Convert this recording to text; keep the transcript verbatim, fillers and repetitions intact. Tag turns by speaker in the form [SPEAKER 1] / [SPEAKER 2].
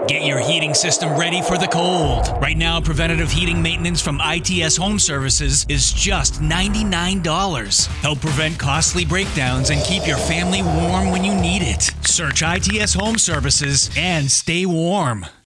[SPEAKER 1] Get your heating system ready for the cold. Right now, preventative heating maintenance from I T S Home Services is just ninety-nine dollars. Help prevent costly breakdowns and keep your family warm when you need it. Search I T S Home Services and stay warm.